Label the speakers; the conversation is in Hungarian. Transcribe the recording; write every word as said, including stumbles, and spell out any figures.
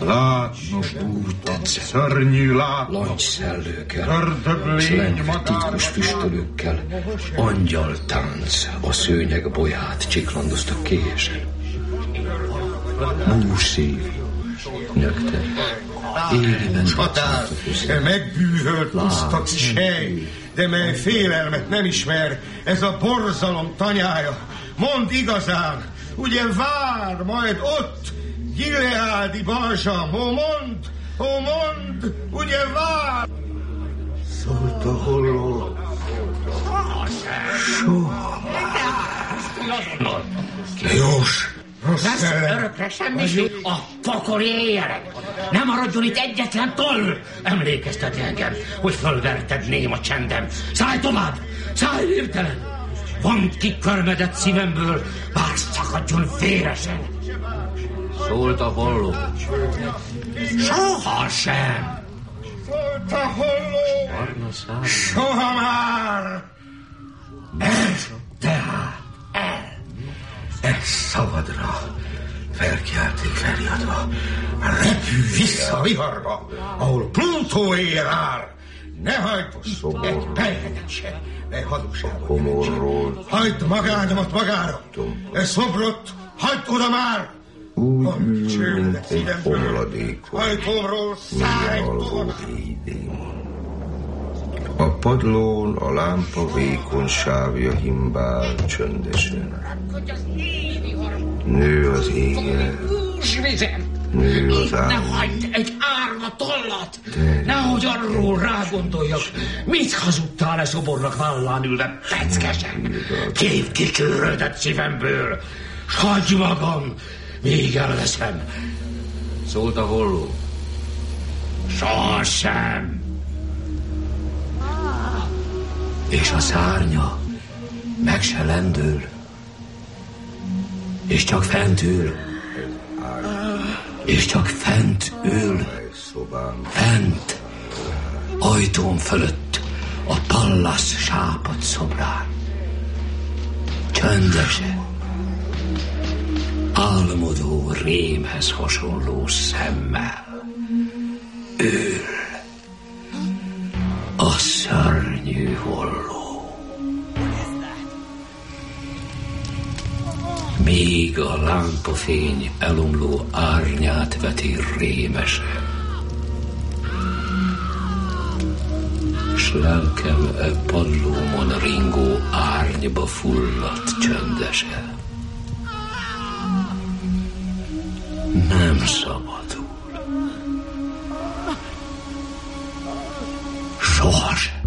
Speaker 1: Látnok bújtam, szörnyű látnok,
Speaker 2: langyszellőkkel, s lengve titkos füstölőkkel, angyaltánc a szőnyeg bolyát csiklandoztak késen. Múszív, nyögte, égiben
Speaker 1: csatár, megbűvölt puszta kis hely, de mely félelmet nem ismer, ez a borzalom tanyája. Mondd igazán, ugye vár majd ott Gileádi balzsam, ó mondd, ó mondd, ugye vár?
Speaker 3: Szólt a holló. Soha már.
Speaker 1: Jós!
Speaker 4: Lesz örökre semmi, a pokoli éjjelek. Nem maradjon itt egyetlen toll. Emlékeztet engem, hogy fölverted néma csendem. Szállj tovább, szállj hirtelen. Vondd ki körmedet szívemből, bár szakadjon véresen.
Speaker 2: Szólt a holló.
Speaker 4: Soha sem.
Speaker 1: Szólt a holló. Soha már.
Speaker 4: Ez tehát el.
Speaker 3: Ez szabadra felkiálték felriadva.
Speaker 1: Repülj vissza a viharba, ahol Plutó éjjel áll. Ne hagyd itt egy percet se, ne hazugságot.
Speaker 3: Komorról.
Speaker 1: Hagyd magányomat magára. Ez szobrot, hagyd oda már.
Speaker 3: Úgy ül, mint egy homladékon.
Speaker 1: Ajtómról szállj tovább.
Speaker 3: A padlón a lámpa vékony sávja himbál csöndesen. Nő az égen. Nő az
Speaker 4: Ne
Speaker 3: állam.
Speaker 4: hagyd egy árva tollat! Nehogy arról rágondoljak, mit hazudtál e szobornak vállán ülve peckesen? Kép kicsőrödött szívemből, s hagyj magam, még elveszem.
Speaker 2: Szólt a holló.
Speaker 4: Sohasem.
Speaker 2: És a szárnya meg se lendül, és csak fent ül, és csak fent ül, fent, ajtón fölött, a Pallas sápad szobrán. Csöndesen, álmodó rémhez hasonló szemmel ül a szörnyű holló. Míg a lámpafény elomló árnyát veti rémesen, s lelkem e padlómon ringó árnyba fulladt csöndesen. Nem szabadul. Sohasem.